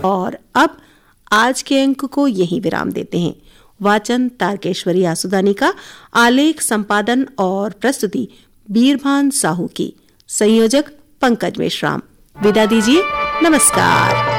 और अब आज के अंक को यहीं विराम देते हैं। वाचन तारकेश्वरी आसुदानी का, आलेख संपादन और प्रस्तुति बीरभान साहू की, संयोजक पंकज मेश्राम। विदा दीजिए, नमस्कार।